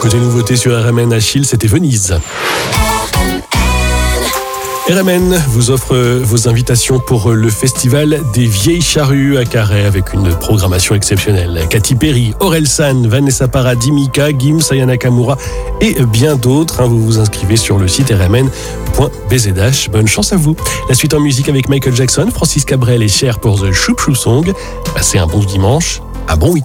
Côté nouveauté sur RMN Achille, c'était Venise. RMN vous offre vos invitations pour le festival des Vieilles Charrues à Carhaix avec une programmation exceptionnelle. Katy Perry, Orelsan, Vanessa Paradis, Mika, Gims, Aya Nakamura et bien d'autres. Vous vous inscrivez sur le site rmn.bzh. Bonne chance à vous. La suite en musique avec Michael Jackson, Francis Cabrel et Cher pour The Choup Chou Song. Passez un bon dimanche, un bon week-end.